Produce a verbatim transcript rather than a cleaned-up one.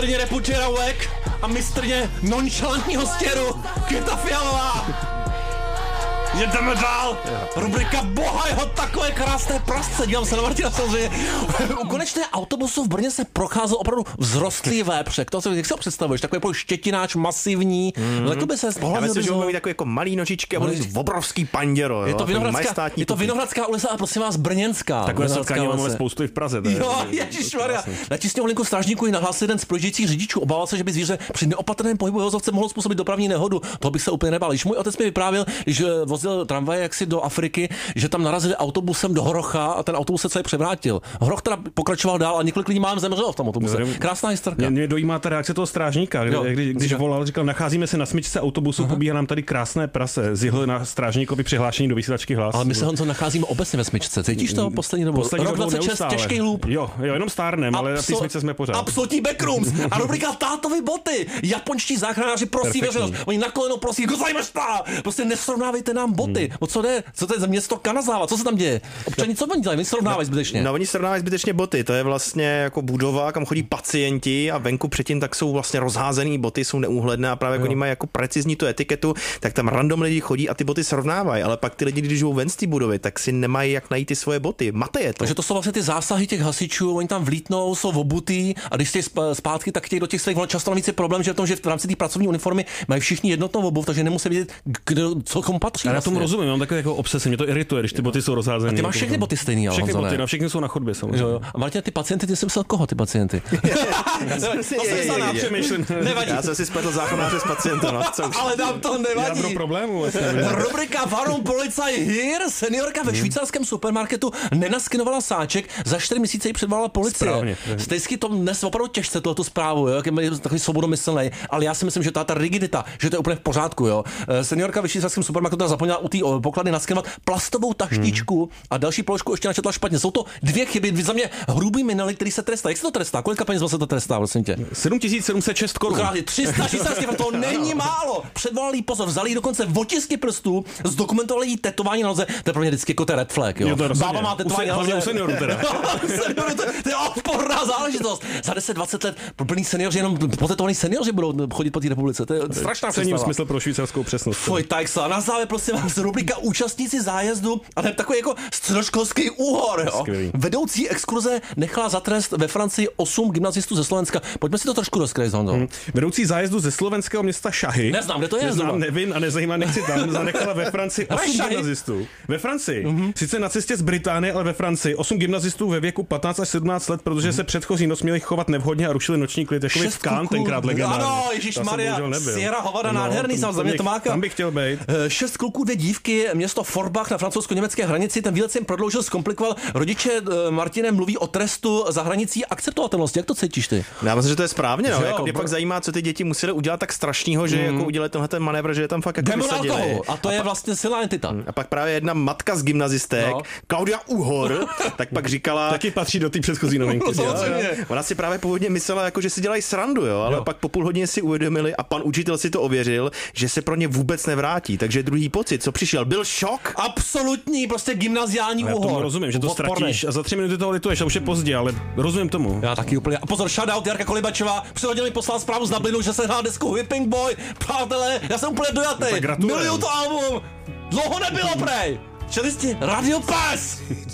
mistrně repučerovek a mistrně nonchalantního stěru Květa Fialová. Jedeme dál. Rubrika Boha jeho takové krásné prasce. Dívám se na Martina samozřejmě. U konečné autobusu v Brně se procházel opravdu vzrostlý vépřek. To, jak si ho představuješ? Takový jako štětináč masivní. Mm-hmm. Lekl by se Já myslím, že budou mít takové jako malý nožičky a budou mít obrovský panděro. Je to Vinohradská, je to Vinohradská ulice a prosím vás brněnská. Takové setkání máme spoustu i v Praze. Jo, ježišmarja. Na tisňovou linku strážníků nahlásil jeden z projíždějících řidičů. Obával se, že by zvíře při neopatrném pohybu vozovce mohlo způsobit dopravní nehodu. To bych se úplně nebál. Když můj otec mi vyprávěl, že vozil tramvaj jaksi do Afriky, že tam narazili autobusem do Horocha a ten autobus se celý převrátil. Horoch teda pokračoval dál a několik lidí mám zemřelo v tom autobuse. Krásná historka. Mě dojímá ta reakce toho strážníka, jo, když, když volal, říkal, nacházíme se na smyčce autobusu, uh-huh. pobíhá nám tady krásné prase. Zjihl na strážníkovi přihlášení do vysílačky Hlas. Ale my se Honzo nacházíme obecně ve smyčce. Cítíš to poslední dobou? Poslední Rok dvacet šest, těžký hlub. Jo, jo, jenom stárnem, ale na té smyčce jsme pořád. Absolutní backrooms. A rubrika Tátovy boty. Japonští záchranáři prosí veřejnost. Oni na koleno prosí, gozajmešta. Prostě nesrovnávejte nám boty. Hmm. O co jde? Co to je za město Kanazawa? Co se tam děje? Občani, co oni dělají? Oni srovnávají zbytečně. No, oni srovnávají zbytečně boty. To je vlastně jako budova, kam chodí pacienti a venku předtím tak jsou vlastně rozházený boty, jsou neúhledné a právě jako oni mají jako precizní tu etiketu, tak tam random lidi chodí a ty boty srovnávají, ale pak ty lidi, když jdou ven z té budovy, tak si nemají jak najít ty svoje boty. Mate je to. Takže to jsou vlastně ty zásahy těch hasičů, oni tam vlítnou, jsou obutý a když jste zpátky, tak chtějí do těch svých, často navíc je problém, že v tom, že v rámci té pracovní uniformy mají všichni jednotnou obuv, takže nemusí vědět, kdo, co komu patří. Já vlastně. Na tom rozumím, mám takové jako obsese, mě to irituje, když ty boty jsou rozházené. A ty máš všechny boty stejný, ale všechny boty, no, všechny jsou na chodbě samozřejmě. Jo, jo. A Martina, ty pacienty, ty jsem myslel koho ty pacienty? Já jsem si spletl záchranáře s pacientem. Ale nám to nevadí. Já problému. Rubrika Warum Polizei hier? Seniorka ve švýcarském supermarketu nenaskinovala sáček, za čtyři měsíce ji předvolala policie. Stejsky to dnes opravdu těžce tu zprávu, jo, jak je takový svobodomyslný, ale já si myslím, že ta, ta rigidita, že to je úplně v pořádku, jo. Seniorka ve švýcarském supermarketu zapomněla u té poklady naskenovat plastovou taštičku hmm. a další položku ještě načetla špatně. Jsou to dvě chyby, za mě hrubý minely, který se trestá. Jak se to trestá? Kolika peněz se to trestá, prosím tě? sedm tisíc sedm set šest korun. tři sta švýcarských franů, to není málo. Předvolali jí pozor, vzali jí dokonce otisky prstů, zdokumentovali jí tetování na noze. To je pro mě vždycky jako red flag, jo. jo Bába má tetování na noze. U seniorů teda. To je odporná záležitost. Za deset dvacet let plný seniori, jenom potetovaní seniori budou chodit po té republice. To je strašná představa. Smysl pro švýcarskou přesnost. Fuj, tak se. Na závěr prosím vás rubrika účastníci zájezdu, ale takový jako středoškolský úhor, jo. Vedoucí exkurze nechala za trest ve Francii osm gymnazistů ze Slovenska. Pojďme si to trošku rozkrýt, Honzo. Hmm. Vedoucí zájezdu ze slovenského města Šahy. Neznám, kde to je. Neznám, nevím a nezajímá, nechci tam. Zanechala ve Francii osm gymnazistů. Ve Francii. Mm-hmm. Sice na cestě z Británie, ale ve Francii osm gymnazistů ve věku patnáct až sedmnáct let, protože mm-hmm. se předchozí noc měli chovat nevhodně a rušili noční klid, jako v Cannes tenkrát legendární. Ano, ježišmarja, Sierra Hovada, nádherný, samozřejmě to máka. Tam bych chtěl být. Šest kluků, dvě dívky, město Forbach na francouzsko-německé hranici. Ten výlet jsem prodloužil, zkomplikoval. Rodiče Martine mluví o trestu za hranicí akceptovatelnosti. Jak to cítíš ty? Já myslím, že to je správně, no. Jako mě pak zajímá, co ty děti museli udělat tak strašného, že mm. jako udělali tenhle ten manévr, že je tam fakt jako vysadili. A to a je pa... vlastně silná entita. A pak právě jedna matka z gymnazistek, no. Klaudia Uhor, tak pak říkala, taky patří do té předchozí novinky. No, ona si právě původně myslela, jako, že si dělají srandu, jo, ale jo. pak po půl hodině si uvědomili a pan učitel si to ověřil, že se pro ně vůbec nevrátí. Takže druhý pocit, co přišel, byl šok. Absolutní, prostě gymnaziální úhor. Já tomu rozumím, že to ztratíš a za tři minuty toho lituješ, a už je pozdě, ale rozumím tomu. Já taky úplně. A pozor, shoutout Jarka Kolibačová, přihodil mi poslal zprávu z Dublinu, že se hrál desku Whipping Boy. Přátelé, já jsem úplně dojatý. No, miluju to album. Dlouho nebylo, prej. Čeli jste Radio Pass.